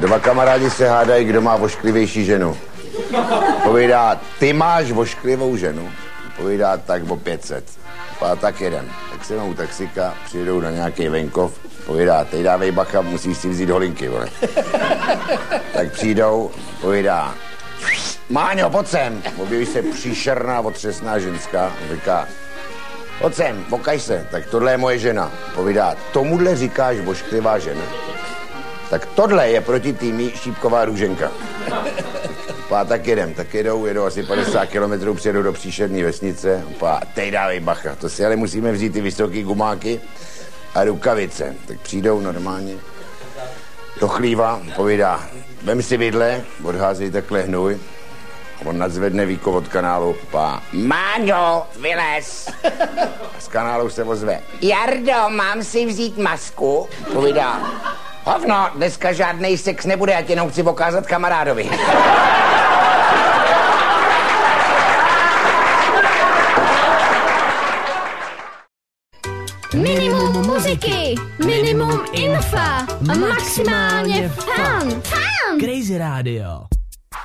Dva kamarádi se hádají, kdo má vošklivější ženu. Povídá, ty máš vošklivou ženu? Povídá, tak o 500. A tak jeden. Tak se u taxika, přijedou na nějaký venkov, povídá, teď dávej bacha, musíš si vzít holinky, vole. Tak přijdou, povídá, Máňo, pojď sem. Objeví se příšerná, otřesná ženská, říká, pojď sem, pokaj se, tak tohle je moje žena. Povídá, tomuhle říkáš vošklivá žena? Tak tohle je proti týmí šípková růženka. A tak jedou asi 50 kilometrů, přijedou do příšerné vesnice. Teď dávej bacha, to si ale musíme vzít ty vysoký gumáky a rukavice. Tak přijdou normálně do chlíva, povídá, vem si vidle, odházej takhle hnůj. A on nadzvedne víko od kanálu, Máňo, vylez. A z kanálu se ozve, Jardo, mám si vzít masku? Povídá, hovno, dneska žádnej sex nebude, já tě jenom chci ukázat kamarádovi. Minimum muziky, minimum infa, maximálně fun. Crazy Radio.